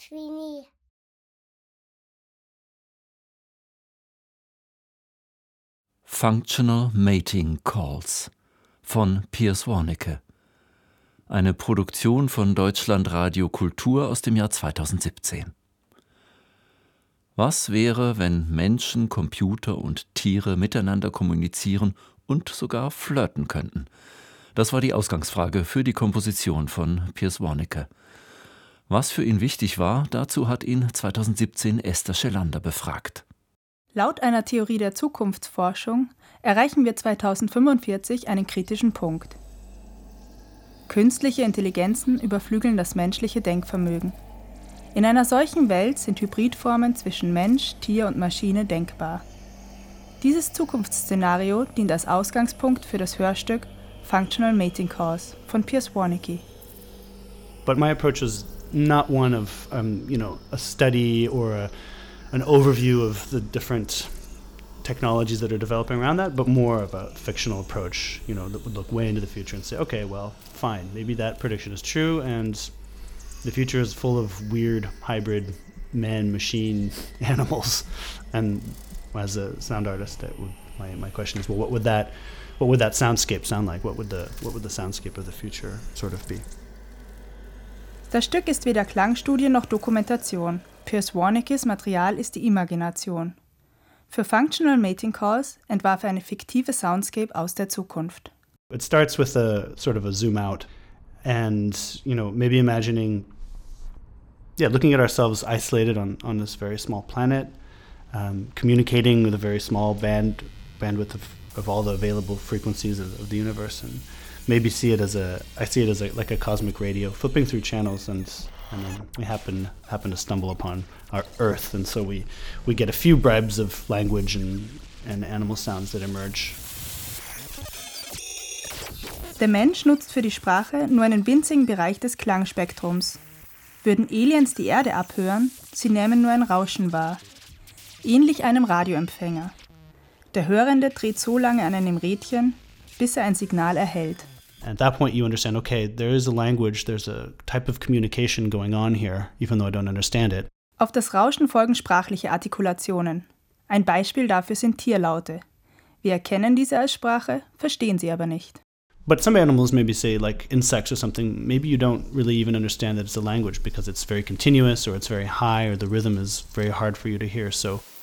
wie nie. Functional Mating Calls von Piers Warnecke. Eine Produktion von Deutschlandradio Kultur aus dem Jahr 2017. Was wäre, wenn Menschen, Computer und Tiere miteinander kommunizieren und sogar flirten könnten? Das war die Ausgangsfrage für die Komposition von Piers Warnecke. Was für ihn wichtig war, dazu hat ihn 2017 Esther Schelander befragt. Laut einer Theorie der Zukunftsforschung erreichen wir 2045 einen kritischen Punkt. Künstliche Intelligenzen überflügeln das menschliche Denkvermögen. In einer solchen Welt sind Hybridformen zwischen Mensch, Tier und Maschine denkbar. Dieses Zukunftsszenario dient als Ausgangspunkt für das Hörstück Functional Mating Calls von Piers Warnecke. But my approach is not one of a study or an overview of the different technologies that are developing around that, but more of a fictional approach, that would look way into the future and say, okay, well, fine, maybe that prediction is true, and the future is full of weird hybrid man-machine animals. And as a sound artist, my question is, well, what would that soundscape sound like? What would the soundscape of the future sort of be? Das Stück ist weder Klangstudie noch Dokumentation. Piers Warneckes Material ist die Imagination. Für Functional Mating Calls entwarf er eine fiktive Soundscape aus der Zukunft. It starts with a sort of a zoom out and, maybe imagining, looking at ourselves isolated on this very small planet, communicating with a very small bandwidth of all the available frequencies of the universe, and maybe I see it as like a cosmic radio, flipping through channels, and then we happen to stumble upon our Earth, and so we get a few bribes of language and animal sounds that emerge. Der Mensch nutzt für die Sprache nur einen winzigen Bereich des Klangspektrums. Würden Aliens die Erde abhören, sie nehmen nur ein Rauschen wahr. Ähnlich einem Radioempfänger. Der Hörende dreht so lange an einem Rädchen, bis er ein Signal erhält. At that point you understand, okay, there is a language, there's a type of communication going on here, even though I don't understand it. Auf das Rauschen folgen sprachliche Artikulationen. Ein Beispiel dafür sind Tierlaute. Wir erkennen diese als Sprache, verstehen sie aber nicht. But some animals maybe say, like insects or something, maybe you don't really even understand that it's a language because it's very continuous or it's very high or the rhythm is very hard for you to hear. So